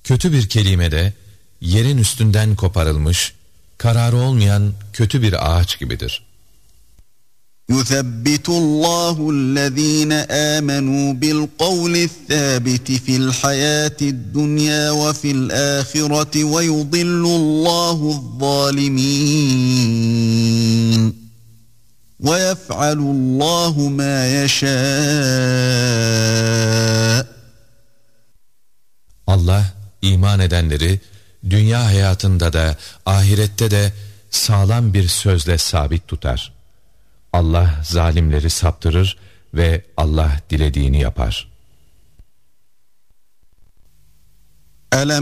Kötü bir kelime de yerin üstünden koparılmış, kararı olmayan kötü bir ağaç gibidir. يُثَبِّتُ اللّٰهُ الَّذ۪ينَ آمَنُوا بِالْقَوْلِ الثَّابِتِ فِي الْحَيَاةِ الدُّنْيَا وَفِي الْآخِرَةِ وَيُضِلُّ اللّٰهُ الظَّالِمِينَ وَيَفْعَلُ اللّٰهُ مَا يَشَاءُ. Allah iman edenleri dünya hayatında da ahirette de sağlam bir sözle sabit tutar. Allah zalimleri saptırır ve Allah dilediğini yapar.